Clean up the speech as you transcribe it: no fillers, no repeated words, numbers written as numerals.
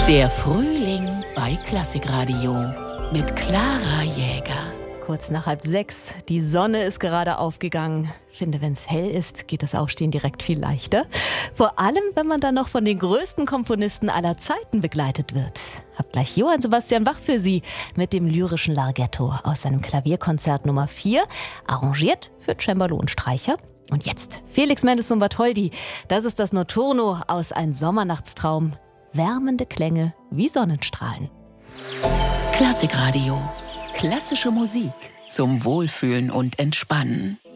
Der Frühling bei Klassikradio mit Clara Jäger. Kurz nach 5:30, die Sonne ist gerade aufgegangen. Ich finde, wenn es hell ist, geht das Aufstehen direkt viel leichter. Vor allem, wenn man dann noch von den größten Komponisten aller Zeiten begleitet wird. Hab gleich Johann Sebastian Bach für Sie mit dem lyrischen Larghetto aus seinem Klavierkonzert Nummer 4, arrangiert für Cembalo und Streicher. Und jetzt Felix Mendelssohn Bartholdy. Das ist das Notturno aus Ein Sommernachtstraum. Wärmende Klänge wie Sonnenstrahlen. Klassikradio. Klassische Musik zum Wohlfühlen und Entspannen.